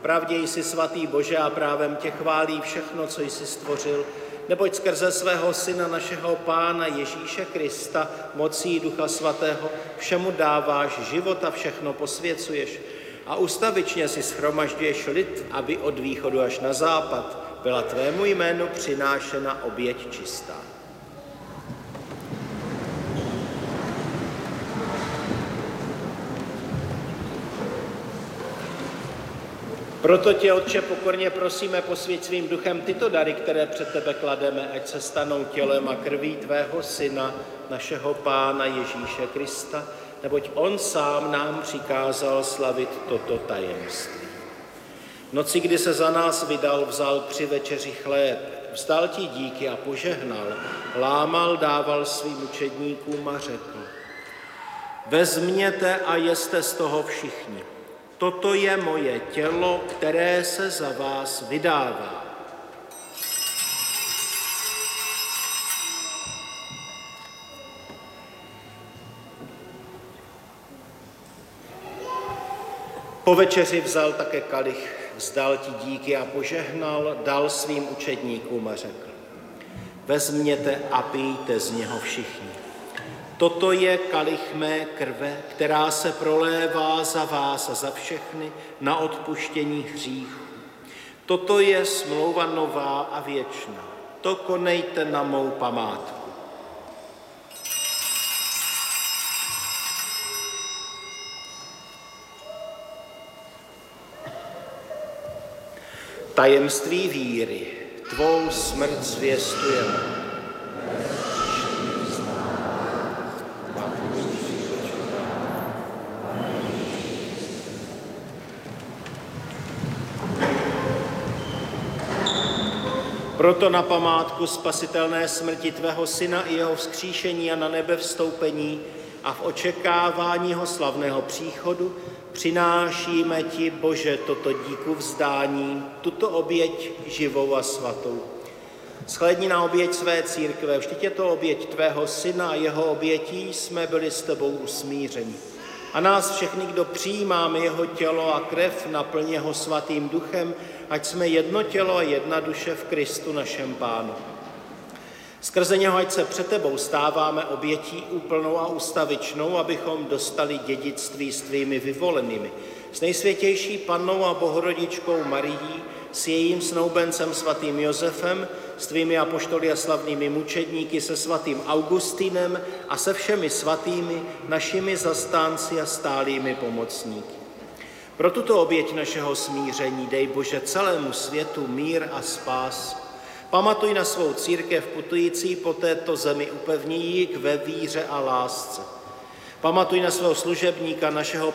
Pravdě jsi svatý Bože a právem tě chválí všechno, co jsi stvořil, neboť skrze svého Syna, našeho Pána Ježíše Krista, mocí Ducha Svatého, všemu dáváš život a všechno posvěcuješ. A ustavičně si shromažďuješ lid, aby od východu až na západ byla tvému jménu přinášena oběť čistá. Proto tě, Otče, pokorně prosíme, posvěť svým duchem tyto dary, které před tebe klademe, ať se stanou tělem a krví tvého Syna, našeho Pána Ježíše Krista, neboť on sám nám přikázal slavit toto tajemství. V noci, kdy se za nás vydal, vzal při večeři chléb, vzdal ti díky a požehnal, lámal, dával svým učedníkům a řekl: Vezměte a jeste z toho všichni. Toto je moje tělo, které se za vás vydává. Po večeři vzal také kalich, vzdal ti díky a požehnal, dal svým učedníkům a řekl: Vezměte a pijte z něho všichni. Toto je kalich mé krve, která se prolévá za vás a za všechny na odpuštění hříchů. Toto je smlouva nová a věčná. To konejte na mou památku. Tajemství víry. Tvou smrt zvěstujeme. Proto na památku spasitelné smrti tvého Syna i jeho vzkříšení a na nebe vstoupení a v očekávání jeho slavného příchodu přinášíme ti, Bože, toto díku vzdání, tuto oběť živou a svatou. Shlédni na oběť své církve, vždyť je to oběť tvého Syna a jeho obětí jsme byli s tebou usmířeni. A nás všechny, kdo přijímáme jeho tělo a krev, naplň ho svatým duchem, ať jsme jedno tělo a jedna duše v Kristu našem Pánu. Skrze něho, ať se před tebou stáváme obětí úplnou a ustavičnou, abychom dostali dědictví s tvými vyvolenými, s nejsvětější Pannou a Bohorodičkou Marií, s jejím snoubencem svatým Josefem, s tvými apoštoly a slavnými mučedníky, se svatým Augustinem a se všemi svatými, našimi zastánci a stálými pomocníky. Pro tuto oběť našeho smíření dej, Bože, celému světu mír a spásu. Pamatuj na svou církev putující po této zemi, upevni ji ve víře a lásce. Pamatuj na svého služebníka, našeho